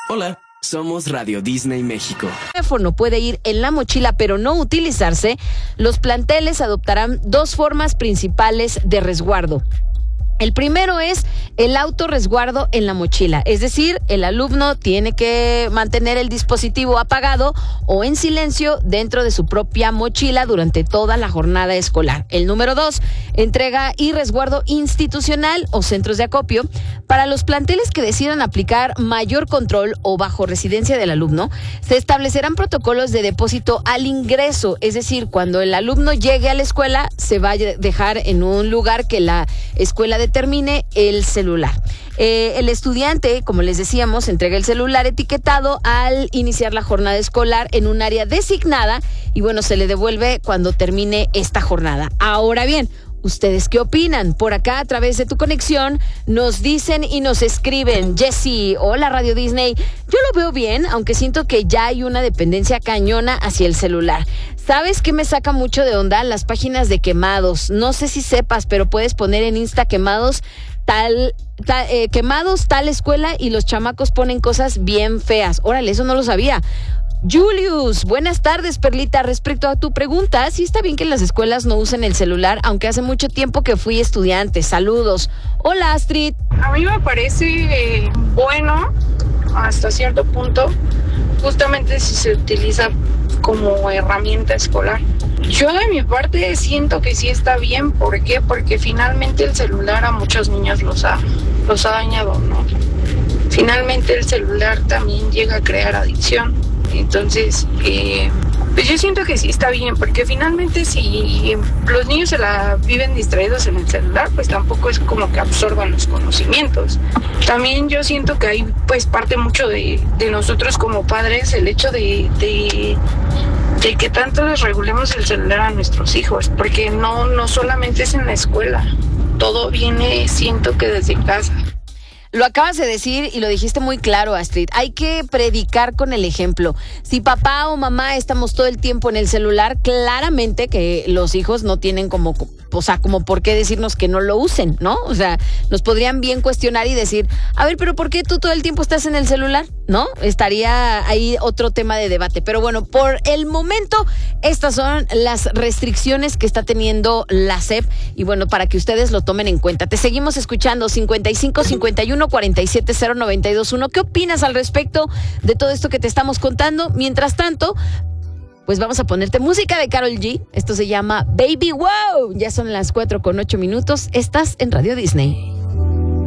Hola, somos Radio Disney México. El teléfono puede ir en la mochila pero no utilizarse. Los planteles adoptarán dos formas principales de resguardo. El primero es el autorresguardo en la mochila, es decir, el alumno tiene que mantener el dispositivo apagado o en silencio dentro de su propia mochila durante toda la jornada escolar. El número 2, entrega y resguardo institucional o centros de acopio. Para los planteles que decidan aplicar mayor control o bajo residencia del alumno, se establecerán protocolos de depósito al ingreso, es decir, cuando el alumno llegue a la escuela, se va a dejar en un lugar que la escuela determine el celular. El estudiante, como les decíamos, entrega el celular etiquetado al iniciar la jornada escolar en un área designada y bueno, se le devuelve cuando termine esta jornada. Ahora bien, ¿ustedes qué opinan? Por acá, a través de tu conexión, nos dicen y nos escriben. Jessy, hola Radio Disney. Yo lo veo bien, aunque siento que ya hay una dependencia cañona hacia el celular. ¿Sabes qué me saca mucho de onda? Las páginas de quemados. No sé si sepas, pero puedes poner en Insta quemados quemados tal escuela y los chamacos ponen cosas bien feas. Órale, eso no lo sabía. Julius, buenas tardes, Perlita. Respecto a tu pregunta, sí está bien que las escuelas no usen el celular, aunque hace mucho tiempo que fui estudiante. Saludos. Hola, Astrid. A mí me parece bueno hasta cierto punto, justamente si se utiliza como herramienta escolar. Yo de mi parte siento que sí está bien. ¿Por qué? Porque finalmente el celular a muchos niños los ha dañado, ¿no? Finalmente el celular también llega a crear adicción. Entonces, pues yo siento que sí está bien, porque finalmente si los niños se la viven distraídos en el celular, pues tampoco es como que absorban los conocimientos. También yo siento que ahí pues parte mucho de nosotros como padres el hecho de que tanto les regulemos el celular a nuestros hijos, porque no solamente es en la escuela, todo viene, siento que desde casa. Lo acabas de decir y lo dijiste muy claro, Astrid. Hay que predicar con el ejemplo. Si papá o mamá estamos todo el tiempo en el celular, claramente que los hijos no tienen como por qué decirnos que no lo usen, ¿no? O sea, nos podrían bien cuestionar y decir, a ver, pero ¿por qué tú todo el tiempo estás en el celular? ¿No? Estaría ahí otro tema de debate. Pero bueno, por el momento, estas son las restricciones que está teniendo la SEP y bueno, para que ustedes lo tomen en cuenta. Te seguimos escuchando, 55 51 47 0921. ¿Qué opinas al respecto de todo esto que te estamos contando? Mientras tanto, pues vamos a ponerte música de Karol G. Esto se llama Baby Wow. Ya son las 4:08. Estás en Radio Disney.